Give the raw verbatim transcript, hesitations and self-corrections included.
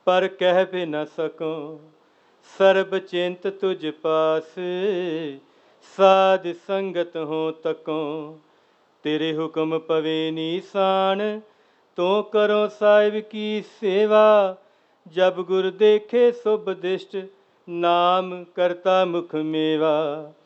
पर कह भी न सकूं। सर्ब चिंत तुझ पास, साध संगत हो तकों। तेरे हुक्म पवे नीसान, तो करो साहिब की सेवा। जब गुर देखे शुभ दिष्ट, नाम करता मुख मेवा।